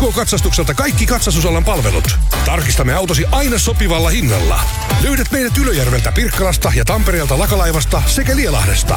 OK-katsastukselta kaikki katsastusalan palvelut. Tarkistamme autosi aina sopivalla hinnalla. Löydät meidät Ylöjärveltä, Pirkkalasta ja Tampereelta Lakalaivasta sekä Lielahdesta.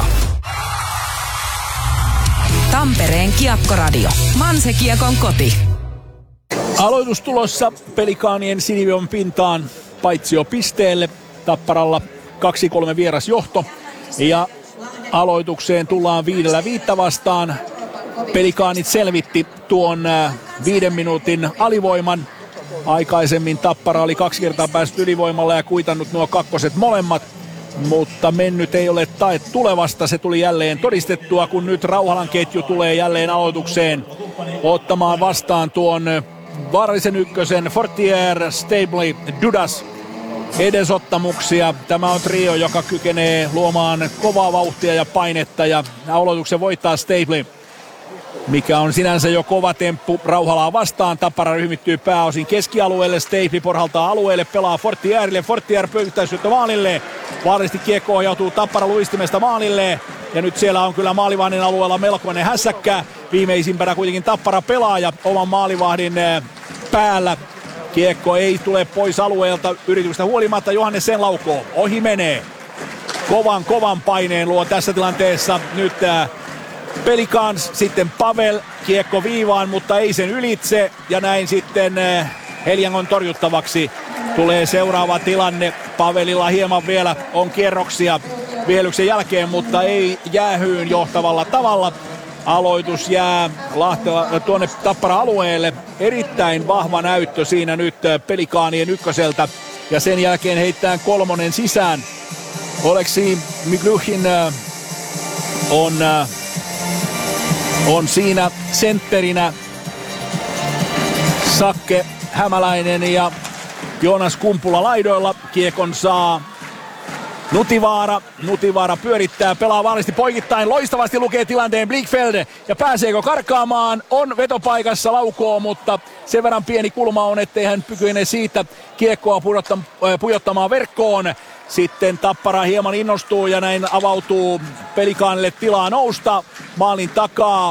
Tampereen Kiekkoradio. Manse-Kiekon koti. Aloitus tulossa Pelikaanien siniviivan pintaan paitsiopisteelle. Tapparalla 2-3 vierasjohto. Ja aloitukseen tullaan 5-5 vastaan. Pelikaanit selvitti tuon 5 minuutin alivoiman. Aikaisemmin Tappara oli 2 kertaa päässyt ylivoimalla ja kuitannut nuo kakkoset molemmat. Mutta mennyt ei ole tae tulevasta. Se tuli jälleen todistettua, kun nyt Rauhalan ketju tulee jälleen aloitukseen ottamaan vastaan tuon vaarallisen ykkösen Fortier, Stable, Dudas edesottamuksia. Tämä on trio, joka kykenee luomaan kovaa vauhtia ja painetta, ja aloituksen voittaa Stable, mikä on sinänsä jo kova temppu Rauhalaa vastaan. Tappara ryhmittyy pääosin keskialueelle, Stable porhaltaa alueelle, pelaa Fortierille, Fortier pöyttää syöttö maalille. Vaarallisesti kiekko ohjautuu Tappara luistimesta maalille, ja nyt siellä on kyllä maalivahdin alueella melkoinen hässäkkä. Viimeisimpänä kuitenkin Tappara pelaaja oman maalivahdin päällä. Kiekko ei tule pois alueelta yrityksestä huolimatta. Johannesen laukoo. Ohi menee. Kovan paineen luo tässä tilanteessa nyt Pelikans. Sitten Pavel. Kiekko viivaan, mutta ei sen ylitse. Ja näin sitten Heliangon torjuttavaksi tulee seuraava tilanne. Pavelilla hieman vielä on kierroksia vihelyksen jälkeen, mutta ei jäähyyn johtavalla tavalla. Aloitus jää tuonne Tappara-alueelle. Erittäin vahva näyttö siinä nyt Pelikaanien ykköseltä. Ja sen jälkeen heittää 3 sisään. Oleksi Migluhin on siinä sentterinä. Sakke Hämäläinen ja Joonas Kumpula laidoilla. Kiekon saa Nutivaara pyörittää, pelaa vaarallisesti poikittain, loistavasti lukee tilanteen Blichfeld, ja pääseekö karkaamaan? On vetopaikassa, laukoo, mutta sen verran pieni kulma on, ettei hän kykene siitä kiekkoa pujottamaan verkkoon. Sitten Tappara hieman innostuu ja näin avautuu Pelikaanille tilaa nousta. Maalin takaa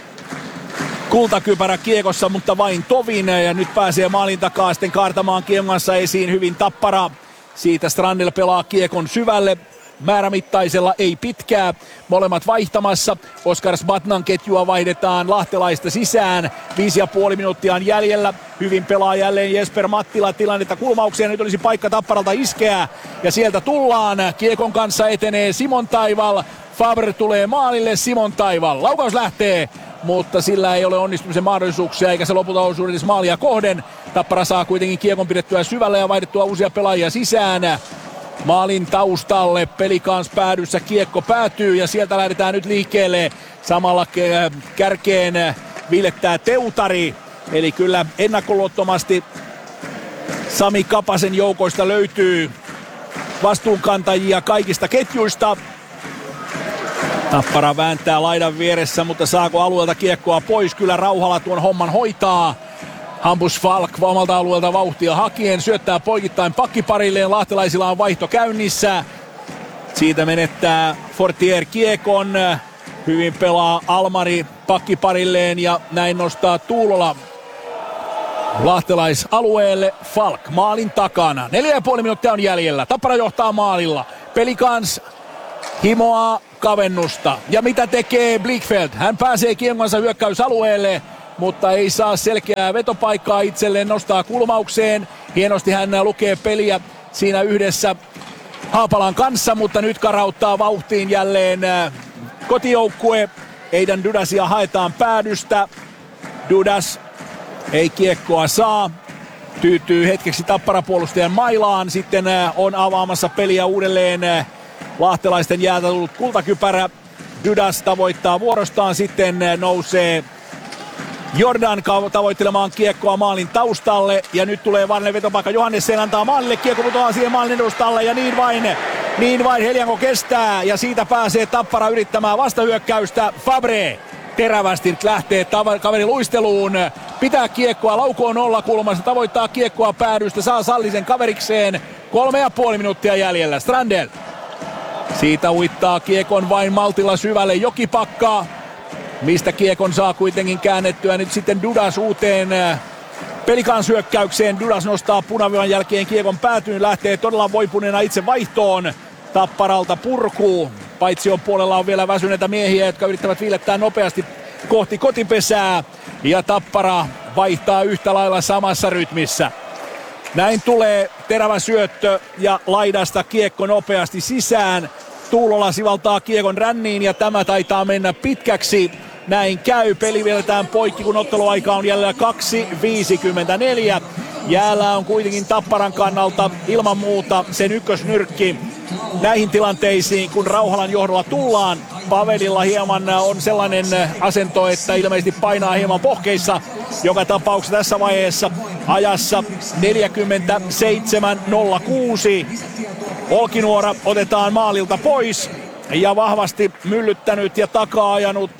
kultakypärä kiekossa, mutta vain tovin, ja nyt pääsee maalin takaa sitten kaartamaan kiekon kanssa esiin hyvin Tappara. Siitä Strandel pelaa kiekon syvälle määrämittaisella, ei pitkää. Molemmat vaihtamassa. Oskar Sbatnan ketjua vaihdetaan lahtelaista sisään. 5,5 minuuttia on jäljellä. Hyvin pelaa jälleen Jesper Mattila tilannetta kulmaukseen. Nyt olisi paikka Tapparalta iskeä. Ja sieltä tullaan. Kiekon kanssa etenee Simon Taival. Faber tulee maalille. Simon Taival. Laukaus lähtee, mutta sillä ei ole onnistumisen mahdollisuuksia, eikä se lopulta osu edes maalia kohden. Tappara saa kuitenkin kiekon pidettyä syvälle ja vaihdettua uusia pelaajia sisään. Maalin taustalle Pelikans päädyssä kiekko päätyy, ja sieltä lähdetään nyt liikkeelle. Samalla kärkeen viilettää Teutari. Eli kyllä ennakkoluottomasti Sami Kapasen joukoista löytyy vastuunkantajia kaikista ketjuista. Tappara vääntää laidan vieressä, mutta saako alueelta kiekkoa pois? Kyllä Rauhala tuon homman hoitaa. Hampus Falk omalta alueelta vauhtia hakien, syöttää poikittain pakkiparilleen. Lahtelaisilla on vaihto käynnissä. Siitä menettää Fortier kiekon. Hyvin pelaa Almari pakkiparilleen, ja näin nostaa Tuulola lahtelaisalueelle. Falk maalin takana. 4,5 minuuttia on jäljellä. Tappara johtaa maalilla. Pelikans himoaa kavennusta. Ja mitä tekee Blichfeld? Hän pääsee kiekonsa hyökkäysalueelle, mutta ei saa selkeää vetopaikkaa itselleen, nostaa kulmaukseen. Hienosti hän lukee peliä siinä yhdessä Haapalan kanssa, mutta nyt karauttaa vauhtiin jälleen kotijoukkue. Eidan Dudasia haetaan päädystä. Dudas ei kiekkoa saa. Tyytyy hetkeksi Tappara-puolustajan mailaan. Sitten on avaamassa peliä uudelleen lahtelaisten jäältä tullut kultakypärä. Dudas tavoittaa vuorostaan, sitten nousee Jordan tavoittelemaan kiekkoa maalin taustalle, ja nyt tulee vaarallinen vetopaikka. Johannesen antaa maalille, kiekko putoaa siihen maalin edustalle, ja niin vain Heliango kestää, ja siitä pääsee Tappara yrittämään vastahyökkäystä. Fabre terävästi lähtee kaveri luisteluun, pitää kiekkoa, laukoo nollakulmassa, tavoittaa kiekkoa päädystä, saa Sallisen kaverikseen. 3,5 minuuttia jäljellä. Strandel siitä uittaa kiekon vain maltilla syvälle. Jokipakka mistä kiekon saa kuitenkin käännettyä nyt sitten Dudas uuteen Pelikans hyökkäykseen. Dudas nostaa punavyön jälkeen kiekon päätyyn, lähtee todella voipuneena itse vaihtoon. Tapparalta purkuu. Paitsion puolella on vielä väsyneitä miehiä, jotka yrittävät viilettää nopeasti kohti kotipesää. Ja Tappara vaihtaa yhtä lailla samassa rytmissä. Näin tulee terävä syöttö ja laidasta kiekko nopeasti sisään. Tuulola sivaltaa kiekon ränniin ja tämä taitaa mennä pitkäksi. Näin käy. Peli vedetään poikki, kun otteluaika on jäljellä 2.54. Jäällä on kuitenkin Tapparan kannalta ilman muuta sen ykkösnyrkki näihin tilanteisiin, kun Rauhalan johdolla tullaan. Pavelilla hieman on sellainen asento, että ilmeisesti painaa hieman pohkeissa. Joka tapauksessa tässä vaiheessa ajassa 47.06. Olkinuora otetaan maalilta pois ja vahvasti myllyttänyt ja takaa ajanut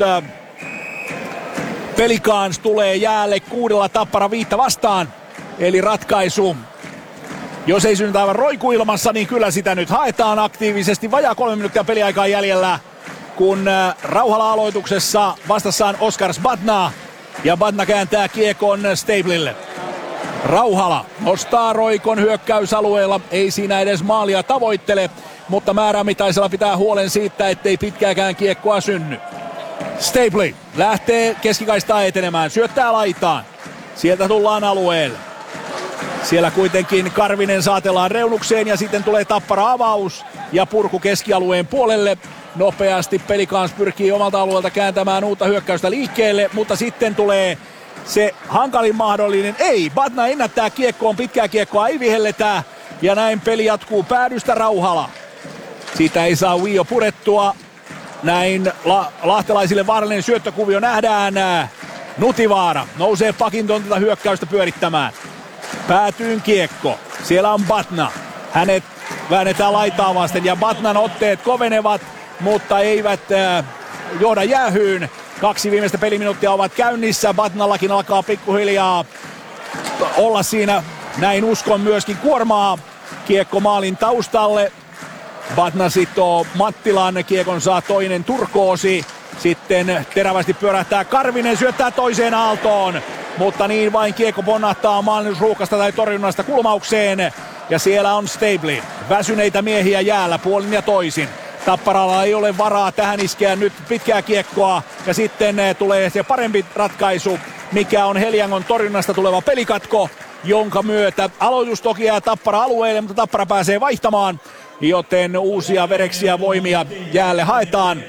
Pelikans tulee jäälle 6 Tappara 5 vastaan. Eli ratkaisu, jos ei synnytä aivan roikuilmassa, niin kyllä sitä nyt haetaan aktiivisesti. Vajaa 3 minuuttia peliaikaa jäljellä, kun Rauhala aloituksessa vastassaan Oskar Zbatna. Ja Zbatna kääntää kiekon Stablille. Rauhala nostaa roikon hyökkäysalueella, ei siinä edes maalia tavoittele, mutta määrämittaisella pitää huolen siitä, ettei pitkääkään kiekkoa synny. Stable lähtee keskikaistaa etenemään, syöttää laitaan. Sieltä tullaan alueelle. Siellä kuitenkin Karvinen saatellaan reunukseen ja sitten tulee Tappara avaus ja purku keskialueen puolelle. Nopeasti Pelikans pyrkii omalta alueelta kääntämään uutta hyökkäystä liikkeelle, mutta sitten tulee se hankalin mahdollinen. Ei, Zbatna ennättää kiekkoon, pitkää kiekkoa ei vihelletä ja näin peli jatkuu päädystä Rauhala. Siitä ei saa Uio purettua. Näin lahtelaisille vaarallinen syöttökuvio nähdään. Nutivaara nousee pakin tontilta hyökkäystä pyörittämään. Päätyyn kiekko. Siellä on Zbatna. Hänet väännetään laitaa vasten ja Zbatnan otteet kovenevat, mutta eivät johda jäähyyn. 2 viimeistä peliminuuttia ovat käynnissä. Zbatnallakin alkaa pikkuhiljaa olla siinä, näin uskon, myöskin kuormaa. Kiekko maalin taustalle. Zbatna sitoo Mattilan, kiekon saa toinen Turkoosi. Sitten terävästi pyörähtää Karvinen, syöttää toiseen aaltoon. Mutta niin vain kiekko ponnahtaa maalinnusruuhkasta tai torjunnasta kulmaukseen. Ja siellä on Stable. Väsyneitä miehiä jäällä puolin ja toisin. Tapparalla ei ole varaa tähän iskeä nyt pitkää kiekkoa. Ja sitten tulee se parempi ratkaisu, mikä on Heliangon torjunnasta tuleva pelikatko, jonka myötä aloitus toki jää Tappara alueelle, mutta Tappara pääsee vaihtamaan. Joten uusia vereksiä voimia jäälle haetaan.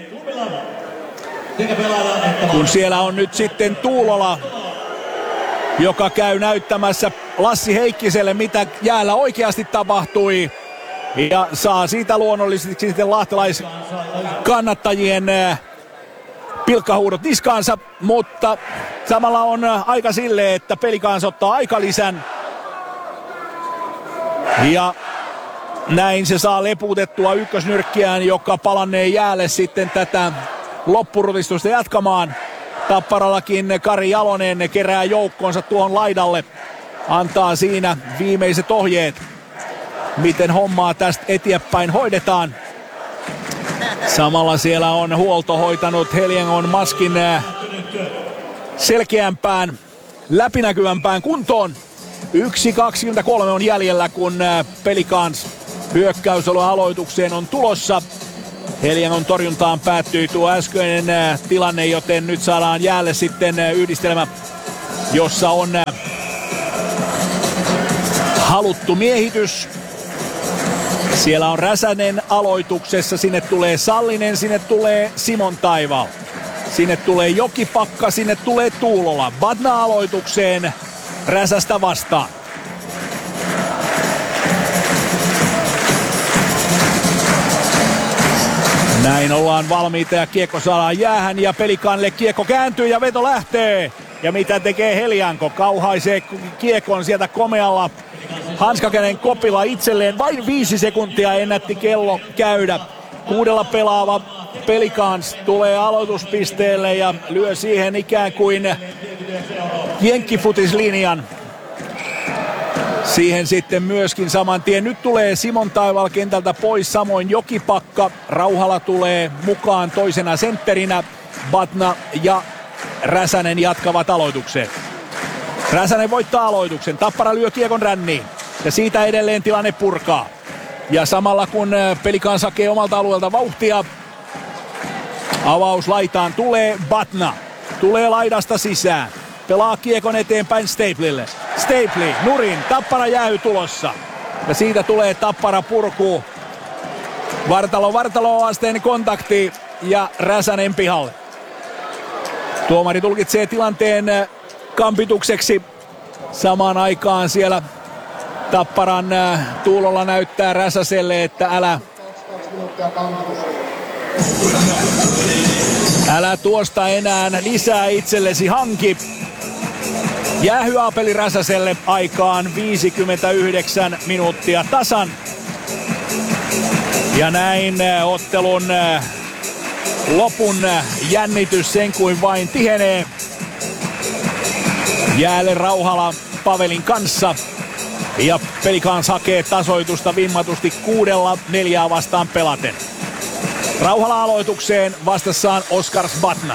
Kun siellä on nyt sitten Tuulola, joka käy näyttämässä Lassi Heikkiselle, mitä jäällä oikeasti tapahtui. Ja saa siitä luonnollisesti sitten lahtelaiskannattajien pilkkahuudot niskaansa, mutta samalla on aika sille, että Pelikans ottaa aikalisän. Ja näin se saa leputettua ykkösnyrkkiään, joka palannee jäälle sitten tätä loppurutistusta jatkamaan. Tapparallakin Kari Jalonen kerää joukkonsa tuohon laidalle. Antaa siinä viimeiset ohjeet, miten hommaa tästä eteenpäin hoidetaan. Samalla siellä on huolto hoitanut Heliangon maskin selkeämpään, läpinäkyvämpään kuntoon. 1.23 on jäljellä, kun Pelikans hyökkäysalue aloitukseen on tulossa. Heliangon torjuntaan päättyi tuo äskeinen tilanne, joten nyt saadaan jäälle sitten yhdistelmä, jossa on haluttu miehitys. Siellä on Räsänen aloituksessa, sinne tulee Sallinen, sinne tulee Simon Taival. Sinne tulee Jokipakka, sinne tulee Tuulola. Zbatna aloitukseen Räsästä vastaan. Näin ollaan valmiita ja kiekko saadaan jäähän ja Pelikanille kiekko kääntyy ja veto lähtee. Ja mitä tekee Helianko? Kauhaisee kiekon sieltä komealla. Hanskakäden kopilla itselleen. Vain 5 sekuntia ennätti kello käydä. 6 pelaava Pelikans tulee aloituspisteelle ja lyö siihen ikään kuin jenkkifutislinjan. Siihen sitten myöskin saman tien. Nyt tulee Simon Taival kentältä pois, samoin Jokipakka. Rauhala tulee mukaan toisena sentterinä. Batna ja Räsänen jatkavat aloitukseen. Räsänen voittaa aloituksen. Tappara lyö kiekon ränniin. Ja siitä edelleen tilanne purkaa. Ja samalla kun Pelikans hakee omalta alueelta vauhtia, avaus laitaan tulee Batna. Tulee laidasta sisään. Pelaa kiekon eteenpäin Staplelle. Stapley, nurin, Tappara jäähy tulossa. Ja siitä tulee Tappara purku. Vartalo asteen kontakti ja Räsänen pihalle. Tuomari tulkitsee tilanteen kampitukseksi. Samaan aikaan siellä Tapparan tuulolla näyttää Räsäselle, että älä tuosta enää lisää itsellesi hanki. Jäähyapeli Räsäselle aikaan 59 minuuttia tasan. Ja näin ottelun lopun jännitys sen kuin vain tihenee. Jäälle Rauhala Pavelin kanssa. Ja Pelikans hakee tasoitusta vimmatusti 6-4 vastaan pelaten. Rauhala aloitukseen, vastassaan Oskars Batna.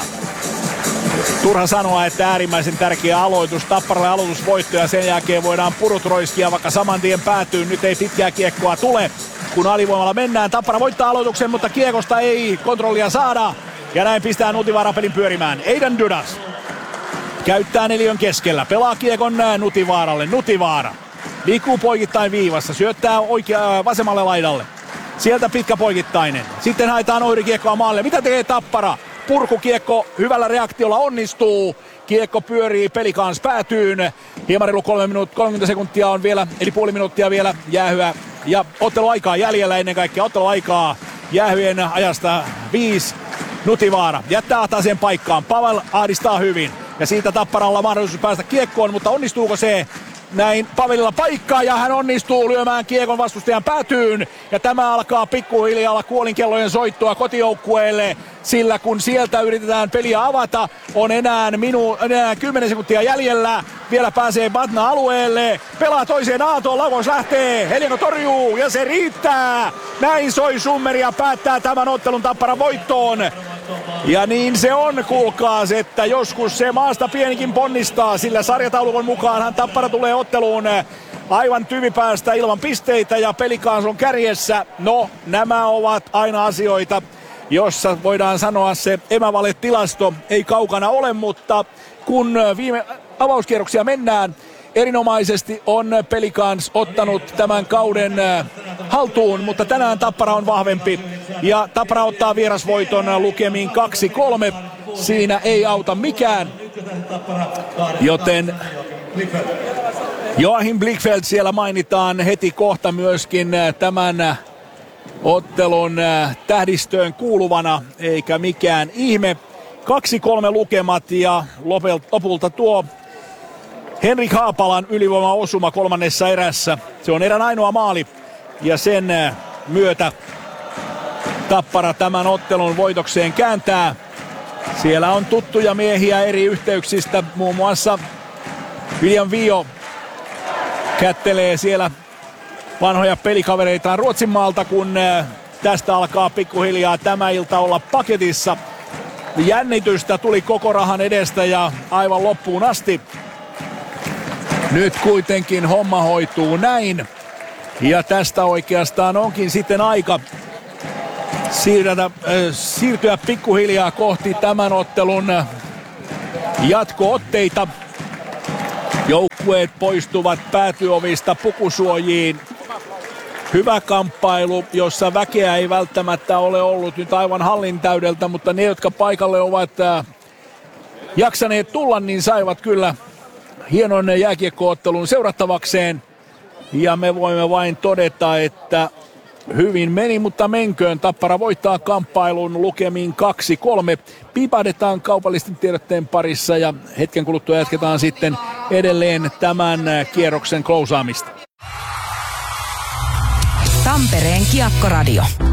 Turha sanoa, että äärimmäisen tärkeä aloitus. Tapparalle aloitusvoitto ja sen jälkeen voidaan purut roiskia, vaikka saman tien päätyy. Nyt ei pitkää kiekkoa tule, kun alivoimalla mennään. Tappara voittaa aloituksen, mutta kiekosta ei kontrollia saada. Ja näin pistää Nutivaara pelin pyörimään. Aidan Dudas käyttää neliön keskellä. Pelaa kiekon Nutivaaralle. Nutivaara liikkuu poikittain viivassa. Syöttää vasemmalle laidalle. Sieltä pitkä poikittainen. Sitten haetaan ohirikiekkoa maalle. Mitä tekee Tappara? Purkukiekko hyvällä reaktiolla onnistuu. Kiekko pyörii Pelikans päätyyn. Hieman reilu 30 sekuntia on vielä, eli puoli minuuttia vielä jäähyä. Ja otteluaikaa jäljellä ennen kaikkea. Otteluaikaa jäähyjen ajasta 5. Nutivaara jättää taseen paikkaan. Pavel ahdistaa hyvin. Ja siitä Tapparalla mahdollisuus päästä kiekkoon, mutta onnistuuko se? Näin Pavelilla paikkaa ja hän onnistuu lyömään kiekon vastustajan päätyyn. Ja tämä alkaa pikkuhiljaa olla kuolinkellojen soittoa kotijoukkueelle. Sillä kun sieltä yritetään peliä avata, on enää 10 sekuntia jäljellä. Vielä pääsee Batna alueelle. Pelaa toiseen aatoon, laukaus lähtee. Helianko torjuu ja se riittää. Näin soi Summeri ja päättää tämän ottelun Tapparan voittoon. Ja niin se on, kuulkaas, että joskus se maasta pienikin ponnistaa, sillä sarjataulukon mukaanhan Tappara tulee otteluun aivan tyvipäästä ilman pisteitä ja Pelikans on kärjessä. No, nämä ovat aina asioita, jossa voidaan sanoa se emävaletilasto ei kaukana ole, mutta kun viime avauskierroksia mennään, erinomaisesti on Pelikans ottanut tämän kauden haltuun, mutta tänään Tappara on vahvempi ja Tappara ottaa vierasvoiton lukemiin 2-3. Siinä ei auta mikään, joten Joachim Blichfeld siellä mainitaan heti kohta myöskin tämän ottelun tähdistöön kuuluvana, eikä mikään ihme. 2-3 lukemat ja lopulta tuo Henrik Haapalan ylivoimaosuma kolmannessa erässä. Se on erän ainoa maali ja sen myötä Tappara tämän ottelun voitokseen kääntää. Siellä on tuttuja miehiä eri yhteyksistä, muun muassa William Vio kättelee siellä vanhoja pelikavereitaan Ruotsin maalta, kun tästä alkaa pikkuhiljaa tämä ilta olla paketissa. Jännitystä tuli koko rahan edestä ja aivan loppuun asti. Nyt kuitenkin homma hoituu näin. Ja tästä oikeastaan onkin sitten aika siirtyä pikkuhiljaa kohti tämän ottelun jatko-otteita. Joukkueet poistuvat päätyovista pukusuojiin. Hyvä kamppailu, jossa väkeä ei välttämättä ole ollut nyt aivan hallin täydeltä, mutta ne, jotka paikalle ovat jaksaneet tulla, niin saivat kyllä hienon jääkiekko-ottelun seurattavakseen. Ja me voimme vain todeta, että hyvin meni, mutta menköön. Tappara voittaa kamppailun lukemiin 2-3. Piipahdetaan kaupallisten tiedotteen parissa ja hetken kuluttua jatketaan sitten edelleen tämän kierroksen klousaamista. Tampereen Kiekkoradio.